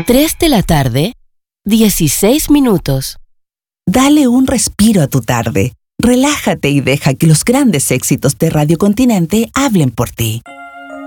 3 de la tarde, 16 minutos. Dale un respiro a tu tarde. Relájate y deja que los grandes éxitos de Radio Continente hablen por ti.